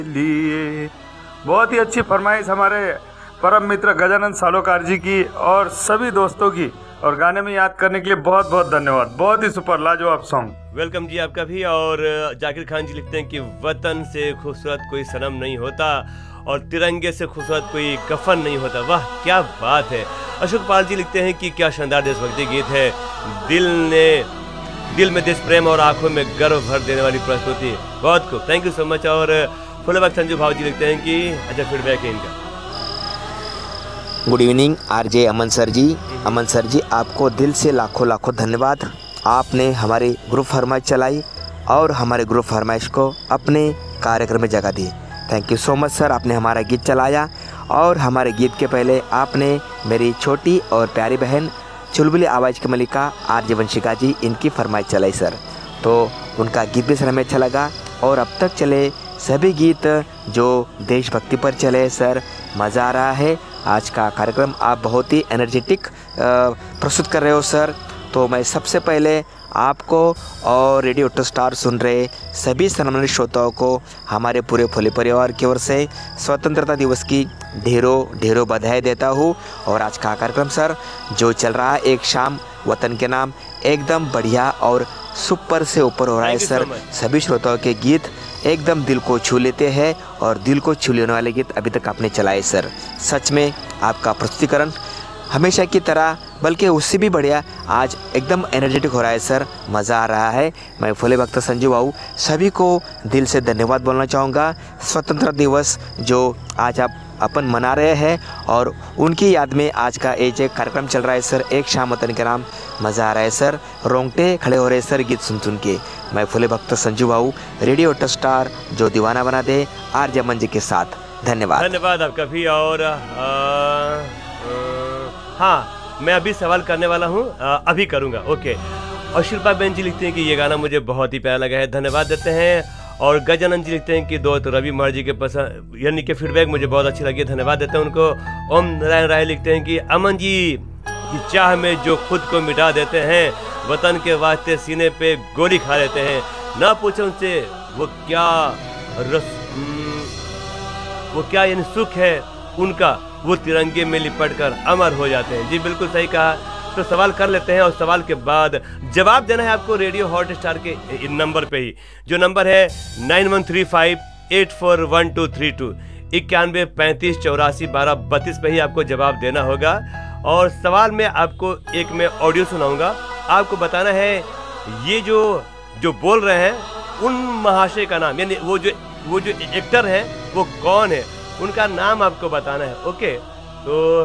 लिए। बहुत ही अच्छी फरमाइश हमारे परम मित्र गजानन सालोकार जी की और सभी दोस्तों की, और गाने में याद करने के लिए बहुत बहुत धन्यवाद। बहुत ही सुपर लाजवाब सॉन्ग। वेलकम जी आपका भी। और जाकिर खान जी लिखते हैं कि वतन से खूबसूरत कोई सनम नहीं होता और तिरंगे से खूबसूरत कोई कफन नहीं होता। वाह क्या बात है। अशोक पाल जी लिखते हैं कि क्या शानदार देशभक्ति गीत है, दिल में देश प्रेम और आंखों में गर्व भर देने वाली प्रस्तुति। बहुत खूब, थैंक यू सो मच। और फुलबाग संजू भाव जी लिखते हैं कि अच्छा फीडबैक है इनका। गुड इवनिंग आरजे अमन सर जी। अमन सर जी आपको दिल से लाखों लाखों धन्यवाद। आपने हमारी ग्रुप फरमाइश चलाई और हमारे ग्रुप फरमाइश को अपने कार्यक्रम में जगह दी। Thank you so much sir. आपने हमारा गीत चलाया और हमारे गीत के पहले आपने मेरी छोटी और प्यारी बहन चुलबुली आवाज़ की मलिका आरजे वंशिका जी इनकी फरमाइश चलाई सर, तो उनका गीत भी सर हमें अच्छा लगा। और अब तक चले सभी गीत जो देशभक्ति पर चले सर, मज़ा आ रहा है। आज का कार्यक्रम आप बहुत ही एनर्जेटिक प्रस्तुत कर रहे हो सर। तो मैं सबसे पहले आपको और रेडियो टू स्टार सुन रहे सभी सम्मानित श्रोताओं को हमारे पूरे फुले परिवार की ओर से स्वतंत्रता दिवस की ढेरों बधाई देता हूँ। और आज का कार्यक्रम सर जो चल रहा है एक शाम वतन के नाम, एकदम बढ़िया और सुपर से ऊपर हो रहा है सर। सभी श्रोताओं के गीत एकदम दिल को छू लेते हैं और दिल को छू लेने वाले गीत अभी तक आपने चलाए सर। सच में आपका प्रस्तुतिकरण हमेशा की तरह बल्कि उससे भी बढ़िया आज एकदम एनर्जेटिक हो रहा है सर, मज़ा आ रहा है। मैं फुले भक्त संजू बाबू सभी को दिल से धन्यवाद बोलना चाहूँगा। स्वतंत्रता दिवस जो आज आप अपन मना रहे हैं और उनकी याद में आज का एक कार्यक्रम चल रहा है सर, एक शाम वतन के नाम। मज़ा आ रहा है सर, रोंगटे खड़े हो रहे सर गीत सुन के। मैं फुले भक्त संजू बाबू रेडियो टू स्टार जो दीवाना बना दे आरजे अमन जी के साथ। धन्यवाद आपका भी। और हाँ मैं अभी सवाल करने वाला हूँ, अभी करूँगा। ओके। और शिल्पा बेन जी लिखते हैं कि ये गाना मुझे बहुत ही प्यारा लगा है, धन्यवाद देते हैं। और गजानन जी लिखते हैं कि दोस्त रवि मर जी के पसंद यानी कि फीडबैक मुझे बहुत अच्छी लगी, धन्यवाद देते हैं उनको। ओम नारायण राय लिखते हैं कि अमन जी की चाह में जो खुद को मिटा देते हैं, वतन के वास्ते सीने पे गोली खा लेते हैं, ना पूछो उनसे वो क्या यानी सुख है उनका, वो तिरंगे में लिपट कर अमर हो जाते हैं। जी बिल्कुल सही कहा। तो सवाल कर लेते हैं और सवाल के बाद जवाब देना है आपको रेडियो हॉट स्टार के नंबर पे ही, जो नंबर है 9135841232 91 35 84 12 32 पे ही आपको जवाब देना होगा। और सवाल में आपको एक मैं ऑडियो सुनाऊंगा, आपको बताना है ये जो बोल रहे हैं उन महाशय का नाम, यानी वो जो एक्टर है वो कौन है, उनका नाम आपको बताना है। ओके। तो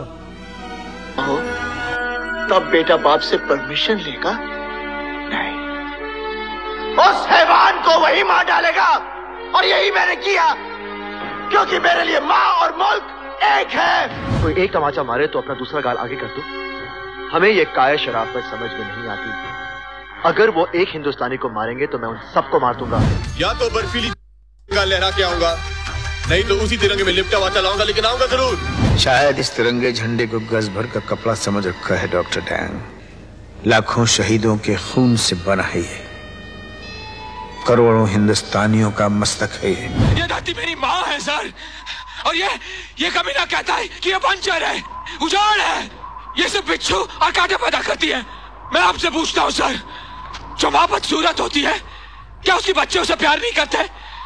तब बेटा बाप से परमिशन लेगा? नहीं, उस हैवान को वही मार डालेगा। और यही मैंने किया, क्योंकि मेरे लिए माँ और मुल्क एक है। कोई एक तमाचा मारे तो अपना दूसरा गाल आगे कर दो। हमें ये काया शराफत समझ में नहीं आती। अगर वो एक हिंदुस्तानी को मारेंगे तो मैं उन सबको मार दूंगा। या तो बर्फीली गाल लहरा के आऊंगा, नहीं तो उसी तिरंगे में लिपटा हुआ चलाऊंगा, लेकिन आऊंगा जरूर। शायद इस तिरंगे झंडे को गज भर का कपड़ा समझ रखा है डॉक्टर डैंग। लाखों शहीदों के खून से बना है ये, करोड़ों हिंदुस्तानियों का मस्तक है ये धरती मेरी माँ है सर, और ये कभी ना कहता है कि ये बंजर है, उजाड़ है। ये सब बिच्छू और कांटे पैदा करती है। मैं आपसे पूछता हूँ सर, जो माँ बदसूरत होती है, क्या उसके बच्चे उसे प्यार नहीं करते?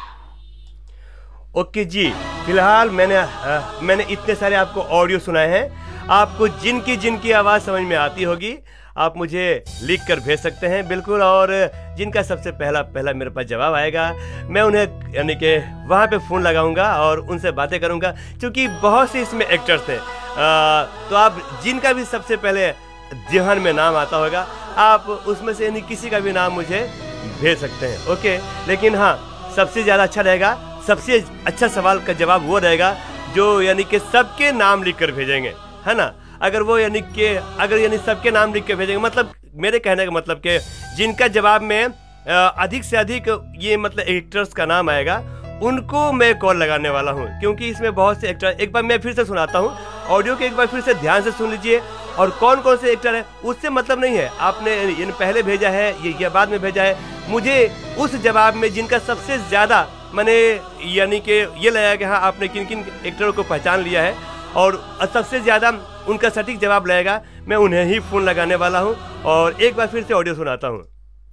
ओके जी, फिलहाल मैंने इतने सारे आपको ऑडियो सुनाए हैं। आपको जिनकी आवाज़ समझ में आती होगी आप मुझे लिख कर भेज सकते हैं बिल्कुल। और जिनका सबसे पहला मेरे पास जवाब आएगा, मैं उन्हें यानी कि वहाँ पे फ़ोन लगाऊंगा और उनसे बातें करूंगा, क्योंकि बहुत से इसमें एक्टर्स हैं। तो आप जिनका भी सबसे पहले ध्यान में नाम आता होगा, आप उसमें से यानी किसी का भी नाम मुझे भेज सकते हैं। ओके। लेकिन हाँ, सबसे ज़्यादा अच्छा रहेगा, सबसे अच्छा सवाल का जवाब वो रहेगा जो यानी कि सबके नाम लिख कर भेजेंगे, है ना। अगर सबके नाम लिख के भेजेंगे, मतलब मेरे कहने का मतलब कि जिनका जवाब में अधिक से अधिक ये मतलब एक्टर्स का नाम आएगा, उनको मैं कॉल लगाने वाला हूँ, क्योंकि इसमें बहुत से एक्टर। एक बार मैं फिर से सुनाता हूँ ऑडियो के, एक बार फिर से ध्यान से सुन लीजिए। और कौन कौन से एक्टर है उससे मतलब नहीं है, आपने पहले भेजा है या बाद में भेजा है, मुझे उस जवाब में जिनका सबसे ज़्यादा मैंने यानी कि ये लगा कि हाँ आपने किन किन एक्टरों को पहचान लिया है और सबसे ज़्यादा उनका सटीक जवाब लगेगा, मैं उन्हें ही फ़ोन लगाने वाला हूँ। और एक बार फिर से ऑडियो सुनाता हूँ।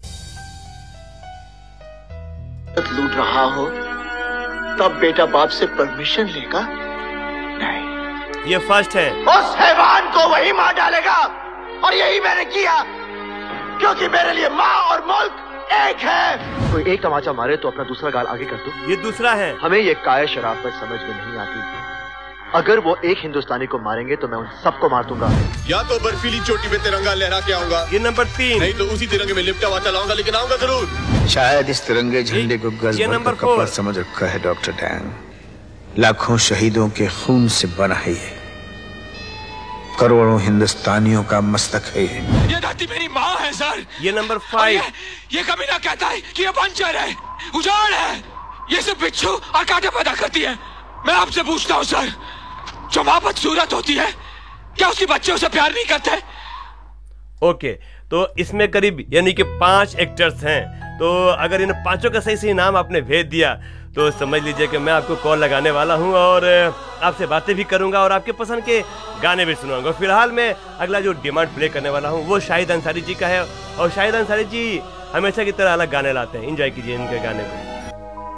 लूट रहा हो तब बेटा बाप से परमिशन लेगा? नहीं। ये फर्स्ट है। उस हैवान को वही मार डालेगा और यही मैंने किया, क्योंकि मेरे लिए माँ और मुल्क एक है। कोई एक तमाचा मारे तो अपना दूसरा गाल आगे कर दो। ये दूसरा है। हमें ये काय शराफत समझ में नहीं आती। अगर वो एक हिंदुस्तानी को मारेंगे तो मैं उन सबको मार दूंगा। या तो बर्फीली चोटी पे तिरंगा लहरा के आऊंगा, ये नंबर 3। नहीं तो उसी तिरंगे में लिपटा हुआ चलाऊंगा, लेकिन आऊंगा जरूर। शायद इस तिरंगे झंडे को गज भर का कपड़ा समझ रखा है डॉक्टर डैंग। लाखों शहीदों के खून से बना है ये, करोड़ों हिंदुस्तानियों का मस्तक है ये धरती मेरी माँ है सर। ये नंबर 5। ये कभी ना कहता है कि ये बंजर है, उजाड़ है, ये सिर्फ बिच्छू और कांटे पैदा करती है। मैं आपसे पूछता हूँ सर, जो माँ बदसूरत होती है, क्या उसके बच्चे उसे प्यार नहीं करते? ओके, तो इसमें करीब यानी कि 5 एक्टर्स हैं। तो अगर इन 5 का सही सही नाम आपने भेज दिया तो समझ लीजिए कि मैं आपको कॉल लगाने वाला हूं और आपसे बातें भी करूंगा और आपके पसंद के गाने भी सुनाऊंगा। फिलहाल मैं अगला जो डिमांड प्ले करने वाला हूं वो शाहिद अंसारी जी का है और शाहिद अंसारी जी हमेशा की तरह अलग गाने लाते हैं। एंजॉय कीजिए इनके गाने को।